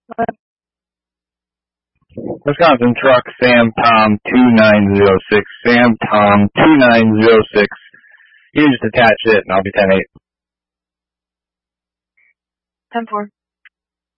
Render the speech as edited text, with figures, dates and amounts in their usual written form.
Wisconsin Truck Sam Tom 2906. Sam Tom 2906. You just attach it and I'll be 10-8. 10-4.